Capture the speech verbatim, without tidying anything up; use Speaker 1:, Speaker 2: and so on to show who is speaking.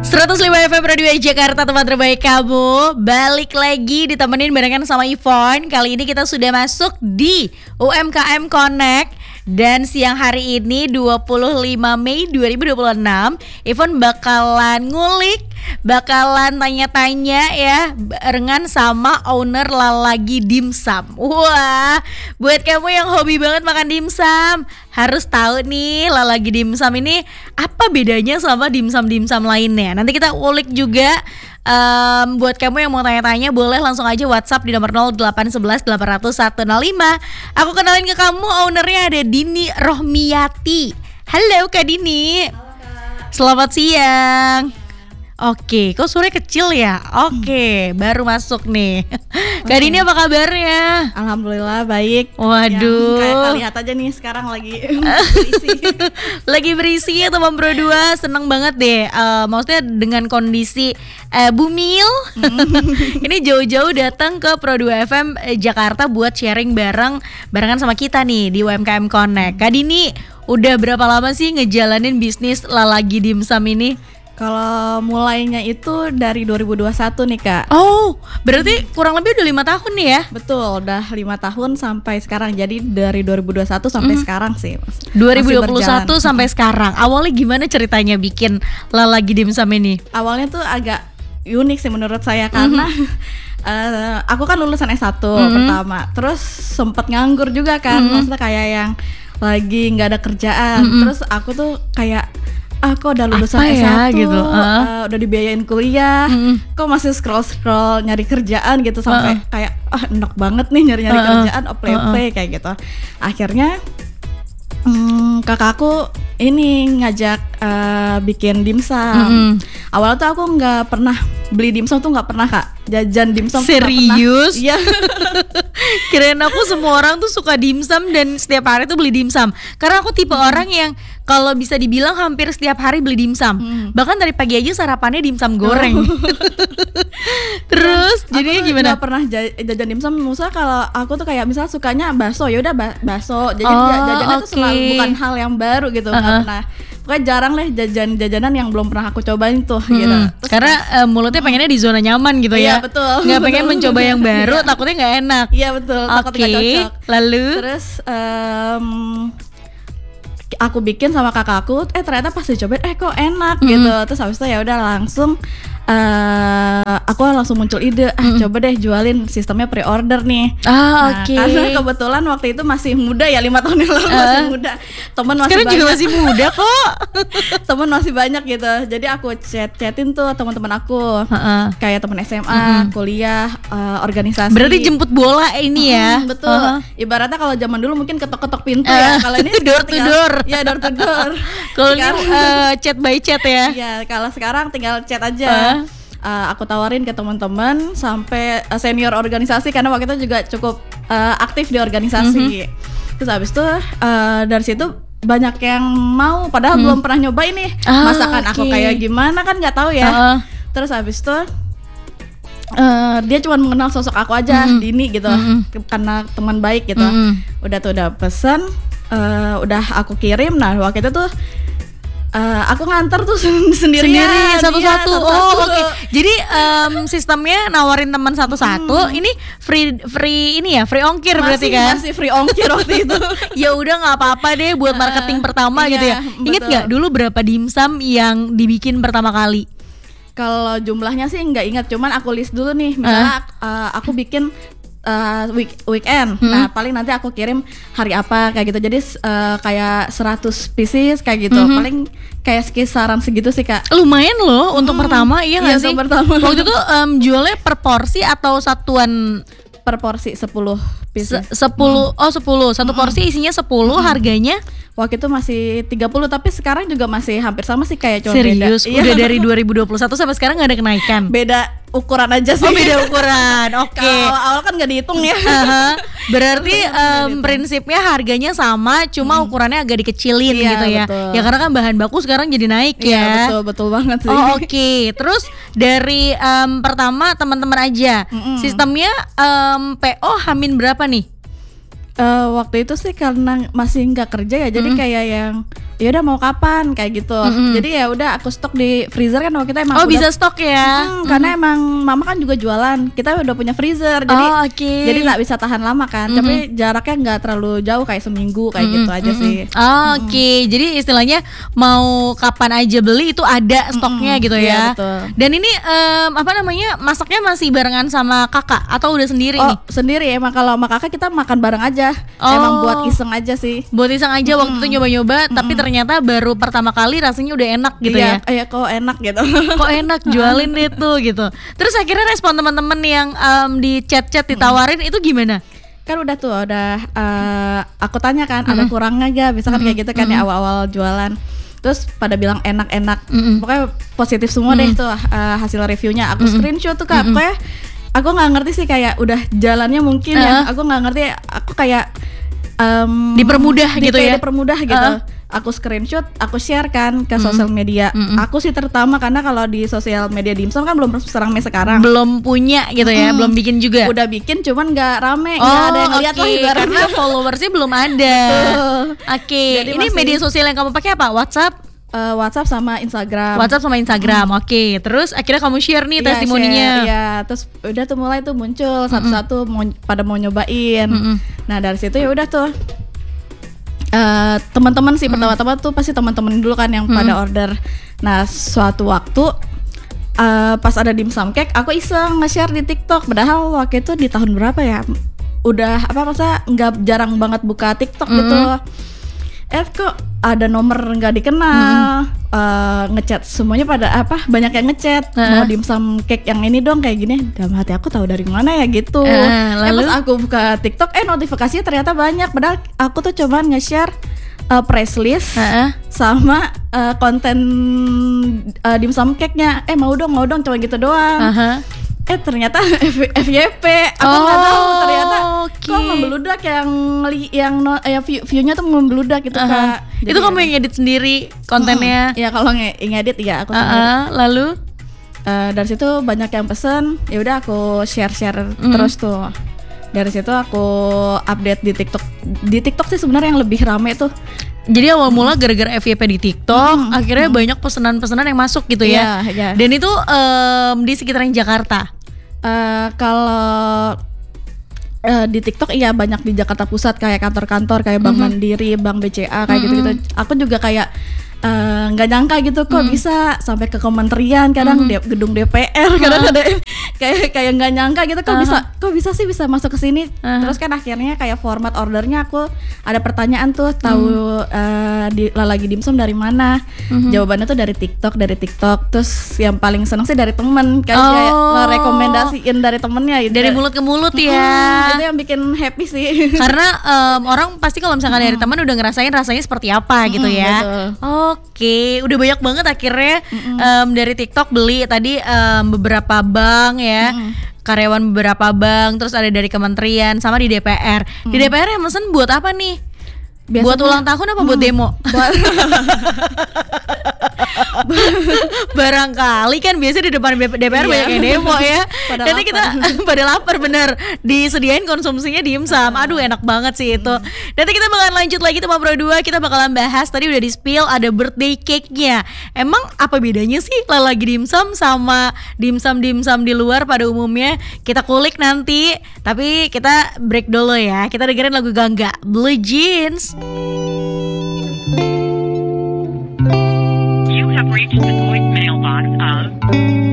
Speaker 1: seratus lima F M Radio Jakarta, tempat terbaik kamu. Balik lagi ditemenin barengan sama Yvonne. Kali ini kita sudah masuk di U M K M Connect. Dan siang hari ini dua puluh lima Mei dua ribu dua puluh enam, Yvonne bakalan ngulik, bakalan tanya-tanya ya barengan sama owner Lalagi Dimsum. Wah, buat kamu yang hobi banget makan dimsum, harus tahu nih Lalagi Dimsum ini apa bedanya sama dimsum-dimsum lainnya. Nanti kita ulik juga. Um, buat kamu yang mau tanya-tanya boleh langsung aja WhatsApp di nomor nol delapan satu satu delapan nol nol satu nol lima. Aku kenalin ke kamu, ownernya ada Dini Rohmiyati. Halo Kak Dini.
Speaker 2: Halo Kak.
Speaker 1: Selamat siang. Oke, kok suaranya kecil ya? Oke, baru masuk nih. Kak Dini apa kabarnya?
Speaker 2: Alhamdulillah baik.
Speaker 1: Waduh.
Speaker 2: Yang kayak lihat aja nih sekarang lagi berisi.
Speaker 1: Lagi berisi ya teman Pro dua, seneng banget deh. Uh, maksudnya dengan kondisi uh, bumil, ini jauh-jauh datang ke Pro dua F M eh, Jakarta buat sharing bareng barengan sama kita nih di U M K M Connect. Kak Dini, udah berapa lama sih ngejalanin bisnis Lalagi Dimsum ini?
Speaker 2: Kalau mulainya itu dari dua ribu dua puluh satu nih Kak.
Speaker 1: Oh, berarti kurang lebih udah lima tahun nih ya?
Speaker 2: Betul, udah lima tahun sampai sekarang. Jadi dari dua ribu dua puluh satu sampai mm. sekarang sih.
Speaker 1: dua ribu dua puluh satu sampai sekarang. Awalnya gimana ceritanya bikin Lalagi Dimsum ini?
Speaker 2: Awalnya tuh agak unik sih menurut saya karena mm-hmm. uh, aku kan lulusan S satu mm-hmm. pertama. Terus sempet nganggur juga kan. Mm-hmm. Maksudnya kayak yang lagi nggak ada kerjaan. Mm-hmm. Terus aku tuh kayak ah kok udah lulusan
Speaker 1: apa
Speaker 2: S satu
Speaker 1: ya, gitu. uh.
Speaker 2: uh, udah dibiayain kuliah,
Speaker 1: mm.
Speaker 2: kok masih scroll-scroll nyari kerjaan gitu sampai uh. kayak ah enak banget nih nyari-nyari uh. kerjaan, apply-apply uh. kayak gitu. Akhirnya hmm, kakakku ini ngajak uh, bikin dimsum. Mm-hmm. Awalnya tuh aku nggak pernah beli dimsum tuh nggak pernah Kak, jajan dimsum.
Speaker 1: Serius?
Speaker 2: Iya.
Speaker 1: Kirain aku semua orang tuh suka dimsum dan setiap hari tuh beli dimsum. Karena aku tipe hmm. orang yang kalau bisa dibilang hampir setiap hari beli dimsum. Hmm. Bahkan dari pagi aja sarapannya dimsum goreng. Oh. Terus ya, jadinya gimana?
Speaker 2: Nggak pernah jajan dimsum. Misalnya kalau aku tuh kayak misal sukanya bakso, ya udah bakso. Jajan
Speaker 1: oh,
Speaker 2: jajannya
Speaker 1: okay.
Speaker 2: tuh selalu bukan hal yang baru gitu. Nggak uh-huh. pernah. Pokoknya jarang lah jajan-jajanan yang belum pernah aku cobain tuh hmm. gitu. Terus,
Speaker 1: karena uh, mulutnya pengennya di zona nyaman gitu
Speaker 2: iya,
Speaker 1: ya.
Speaker 2: Iya betul.
Speaker 1: Nggak pengen mencoba yang baru, takutnya nggak enak.
Speaker 2: Iya betul.
Speaker 1: Okay.
Speaker 2: Takut nggak cocok.
Speaker 1: Lalu?
Speaker 2: Terus um, aku bikin sama kakakku, eh ternyata pas dicobain, eh kok enak mm. gitu. Terus habis itu ya udah langsung uh, aku langsung muncul ide, ah mm. coba deh jualin sistemnya pre-order nih.
Speaker 1: Ah
Speaker 2: nah,
Speaker 1: oke. Okay.
Speaker 2: Karena kebetulan waktu itu masih muda ya, lima tahun yang lalu uh. masih muda. Temen masih
Speaker 1: sekarang
Speaker 2: banyak.
Speaker 1: juga masih muda kok.
Speaker 2: Temen masih banyak gitu. Jadi aku chat-chatin tuh teman-teman aku, uh-uh. kayak temen S M A, uh-huh. kuliah, uh, organisasi.
Speaker 1: Berarti jemput bola ini ya.
Speaker 2: Uh-huh, betul. Uh-huh. Ibaratnya kalau zaman dulu mungkin ketok-ketok pintu uh, ya. Kalau ini
Speaker 1: door to door.
Speaker 2: Ya door to door.
Speaker 1: Kalau ini uh, chat by chat ya.
Speaker 2: Iya, kalau sekarang tinggal chat aja. Uh. Uh, aku tawarin ke teman-teman sampai uh, senior organisasi karena waktu itu juga cukup uh, aktif di organisasi. Mm-hmm. Terus habis itu uh, dari situ banyak yang mau, padahal hmm. belum pernah nyobain nih ah, masakan okay. aku kayak gimana kan nggak tahu ya. Uh-uh. Terus habis itu uh, dia cuma mengenal sosok aku aja, mm-hmm. Dini gitu, mm-hmm. karena teman baik gitu. Mm-hmm. Udah tuh udah pesan, uh, udah aku kirim. Nah waktu itu tuh Uh, aku nganter tuh sendirian,
Speaker 1: sendiri satu-satu.
Speaker 2: Iya,
Speaker 1: oh oke. Okay. Jadi um, sistemnya nawarin teman satu-satu. Hmm. Ini free free ini ya, free ongkir
Speaker 2: masih,
Speaker 1: berarti kan?
Speaker 2: Masih free ongkir waktu itu.
Speaker 1: Ya udah nggak apa-apa deh buat marketing uh, pertama iya, gitu ya. Ingat nggak dulu berapa dimsum yang dibikin pertama kali?
Speaker 2: Kalau jumlahnya sih nggak ingat, cuman aku list dulu nih. Misalnya uh. Uh, aku bikin Uh, week weekend, hmm. nah paling nanti aku kirim hari apa kayak gitu. Jadi uh, kayak seratus pieces kayak gitu, hmm. paling kayak kisaran segitu sih Kak.
Speaker 1: Lumayan loh hmm. untuk pertama, iya nggak
Speaker 2: iya,
Speaker 1: sih?
Speaker 2: Pertama.
Speaker 1: Waktu itu um, jualnya per porsi atau satuan?
Speaker 2: Per porsi sepuluh pieces.
Speaker 1: Se- sepuluh hmm. oh sepuluh satu hmm. porsi isinya sepuluh, hmm. harganya?
Speaker 2: Waktu itu masih tiga puluh, tapi sekarang juga masih hampir sama sih kayak cuma
Speaker 1: beda. Serius? Udah
Speaker 2: iya.
Speaker 1: dari dua ribu dua puluh satu sampai sekarang nggak ada kenaikan?
Speaker 2: Beda ukuran aja sih.
Speaker 1: Oh beda ukuran, oke. Okay.
Speaker 2: Awal-awal kan nggak dihitung ya.
Speaker 1: Uh-huh. Berarti um, prinsipnya harganya sama, cuma hmm. ukurannya agak dikecilin iya, gitu ya. Betul. Ya karena kan bahan baku sekarang jadi naik
Speaker 2: iya,
Speaker 1: ya.
Speaker 2: Betul betul banget sih.
Speaker 1: Oh oke. Okay. Terus dari um, pertama teman-teman aja, mm-mm. sistemnya um, P O Hamin berapa nih?
Speaker 2: Uh, waktu itu sih karena masih nggak kerja ya, jadi mm. kayak yang ya udah mau kapan kayak gitu.
Speaker 1: Mm-mm.
Speaker 2: Jadi ya udah aku stok di freezer kan waktu kita emang
Speaker 1: Oh
Speaker 2: udah,
Speaker 1: bisa stok ya?
Speaker 2: Hmm, karena emang mama kan juga jualan, kita udah punya freezer, jadi
Speaker 1: Oh, oke.
Speaker 2: jadi nggak bisa tahan lama kan.
Speaker 1: Mhm.
Speaker 2: Tapi jaraknya nggak terlalu jauh kayak seminggu kayak
Speaker 1: Mm-mm,
Speaker 2: gitu aja
Speaker 1: mm-mm.
Speaker 2: sih.
Speaker 1: Oh, oke, jadi istilahnya mau kapan aja beli itu ada stoknya
Speaker 2: Mm-mm,
Speaker 1: gitu
Speaker 2: iya,
Speaker 1: ya.
Speaker 2: betul.
Speaker 1: Dan ini em, apa namanya masaknya masih barengan sama kakak atau udah sendiri
Speaker 2: Oh
Speaker 1: nih?
Speaker 2: sendiri emang, kalau sama kakak kita makan bareng aja.
Speaker 1: Oh.
Speaker 2: Emang buat iseng aja sih.
Speaker 1: Buat iseng aja waktu itu nyoba-nyoba, tapi ternyata baru pertama kali rasanya udah enak gitu
Speaker 2: Iya,
Speaker 1: ya.
Speaker 2: iya kok enak gitu.
Speaker 1: Kok enak, jualin deh tuh gitu. Terus akhirnya respon teman-teman yang em, di chat-chat ditawarin itu gimana?
Speaker 2: Kan udah tuh udah eh, aku tanya kan ada kurangnya gak, misalkan kayak gitu kan ya awal-awal jualan. Terus pada bilang enak-enak,
Speaker 1: Mm-mm.
Speaker 2: pokoknya positif semua deh tuh eh, hasil reviewnya. Aku screenshot tuh kak, pokoknya aku nggak ngerti sih kayak udah jalannya mungkin ya. Aku nggak ngerti, aku kayak em,
Speaker 1: Dipermudah
Speaker 2: di-
Speaker 1: gitu
Speaker 2: kayak
Speaker 1: ya?
Speaker 2: dipermudah gitu.
Speaker 1: Uh-uh.
Speaker 2: Aku screenshot, aku share kan ke sosial media.
Speaker 1: Mm-mm.
Speaker 2: Aku sih terutama karena kalau di sosial media dimsum kan belum seramai sekarang.
Speaker 1: Belum punya gitu ya, belum bikin juga.
Speaker 2: Udah bikin cuman nggak rame,
Speaker 1: Oh,
Speaker 2: nggak ada yang lihat
Speaker 1: oke,
Speaker 2: lah ibaratnya.
Speaker 1: karena followersnya belum ada.
Speaker 2: Betul.
Speaker 1: Oke,
Speaker 2: Jadi
Speaker 1: ini
Speaker 2: masih-
Speaker 1: media sosial yang kamu pakai apa? WhatsApp,
Speaker 2: Eh, WhatsApp sama Instagram.
Speaker 1: WhatsApp sama Instagram. Oke, terus akhirnya kamu share nih
Speaker 2: Iya,
Speaker 1: testimoninya.
Speaker 2: share, Iya, terus udah tuh mulai tuh muncul satu-satu mau, pada mau nyobain.
Speaker 1: Mm-mm.
Speaker 2: Nah dari situ ya udah tuh eh, teman-teman sih pertama-tama tuh pasti teman-teman dulu kan yang pada order. Nah suatu waktu eh, pas ada dimsum cake, aku iseng nge-share di TikTok. Padahal waktu itu di tahun berapa ya? Udah apa masa nggak jarang banget buka TikTok gitu. Eh kok ada nomor nggak dikenal, eh, ngechat semuanya pada apa banyak yang ngechat mau dimsum cake yang ini dong kayak gini. Dalam hati aku tahu dari mana ya gitu.
Speaker 1: Eh,
Speaker 2: Eh
Speaker 1: lalu?
Speaker 2: pas aku buka TikTok, eh notifikasinya ternyata banyak. Padahal aku tuh cuman nge-share eh, press list
Speaker 1: Heeh.
Speaker 2: sama eh, konten eh, dimsum cake-nya. Eh mau dong, mau dong, cuma gitu doang.
Speaker 1: Aha.
Speaker 2: Eh ternyata F- FYP, aku nggak
Speaker 1: Oh,
Speaker 2: tahu ternyata
Speaker 1: oke.
Speaker 2: kok membeludak yang li- yang no, ya view, view-nya tuh membeludak gitu
Speaker 1: Aha.
Speaker 2: kak.
Speaker 1: Itu kamu yang edit sendiri kontennya.
Speaker 2: Ya kalau nge- ngedit ya aku sendiri.
Speaker 1: Ah, ah, lalu
Speaker 2: Eh, dari situ banyak yang pesen, ya udah aku share-share terus tuh. Dari situ aku update di TikTok. Di TikTok sih sebenarnya yang lebih rame tuh.
Speaker 1: jadi awal mula gara-gara F Y P di TikTok, akhirnya banyak pesanan-pesanan yang masuk gitu ya.
Speaker 2: Iya, iya.
Speaker 1: Dan itu em, di sekitaran Jakarta.
Speaker 2: Eh, kalau eh, di TikTok iya banyak di Jakarta Pusat kayak kantor-kantor kayak Bank Mandiri, Bank B C A kayak gitu-gitu. Aku juga kayak eh, nggak nyangka gitu kok bisa sampai ke kementerian, kadang di gedung D P R, kadang ada kayak kayak nggak nyangka gitu kok bisa kok bisa sih bisa masuk ke sini. Terus kan akhirnya kayak format ordernya aku ada pertanyaan tuh tahu eh, di lagi dimsum dari mana? Jawabannya tuh dari TikTok, dari TikTok. Terus yang paling seneng sih dari temen kan kayak
Speaker 1: Oh.
Speaker 2: ngerekomendasiin dari temennya gitu.
Speaker 1: Dari mulut ke mulut ya.
Speaker 2: Itu yang bikin happy sih.
Speaker 1: Karena em, orang pasti kalau misalkan dari teman udah ngerasain rasanya seperti apa gitu ya.
Speaker 2: betul.
Speaker 1: Oke, udah banyak banget akhirnya em, dari TikTok beli tadi em, beberapa bank ya. Karyawan beberapa bank, terus ada dari kementerian sama di D P R. Di D P R yang mesen buat apa nih?
Speaker 2: Biasanya-
Speaker 1: buat ulang tahun apa buat demo?
Speaker 2: Buat-
Speaker 1: Barangkali kan biasa di depan D P R
Speaker 2: Iya.
Speaker 1: banyak yang demo ya.
Speaker 2: Pada
Speaker 1: Nanti kita pada lapar bener. Disediain konsumsinya dimsum. Aduh enak banget sih itu. Nanti kita bakalan lanjut lagi sama Pro dua. Kita bakalan bahas tadi udah di spill ada birthday cake-nya. Emang apa bedanya sih lagi dimsum sama dimsum-dimsum di luar pada umumnya? Kita kulik nanti. Tapi kita break dulu ya. Kita dengerin lagu Gangga Blue Jeans.
Speaker 3: You have reached the voice